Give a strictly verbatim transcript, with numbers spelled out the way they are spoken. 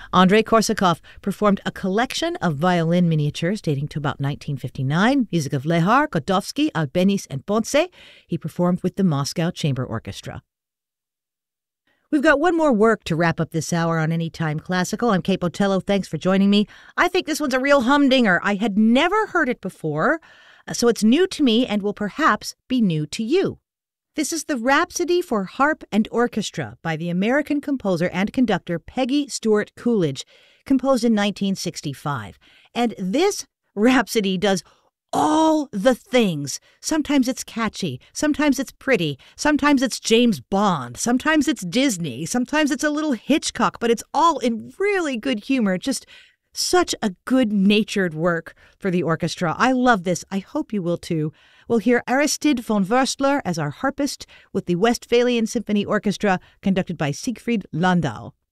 Andrei Korsakov performed a collection of violin miniatures dating to about nineteen fifty-nine, music of Lehar, Godofsky, Albéniz, and Ponce. He performed with the Moscow Chamber Orchestra. We've got one more work to wrap up this hour on Anytime Classical. I'm Kate Botello. Thanks for joining me. I think this one's a real humdinger. I had never heard it before, so it's new to me and will perhaps be new to you. This is the Rhapsody for Harp and Orchestra by the American composer and conductor Peggy Stewart Coolidge, composed in nineteen sixty-five. And this Rhapsody does all the things. Sometimes it's catchy, sometimes it's pretty, sometimes it's James Bond, sometimes it's Disney, sometimes it's a little Hitchcock, but it's all in really good humor. Just such a good-natured work for the orchestra. I love this. I hope you will too. We'll hear Aristide von Wörstler as our harpist with the Westphalian Symphony Orchestra, conducted by Siegfried Landau.